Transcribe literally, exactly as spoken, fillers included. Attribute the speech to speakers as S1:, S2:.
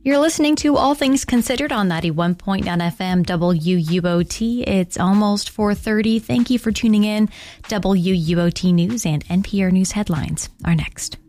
S1: You're listening to All Things Considered on ninety-one point nine F M W U O T. It's almost four thirty. Thank you for tuning in. W U O T News and N P R News headlines are next.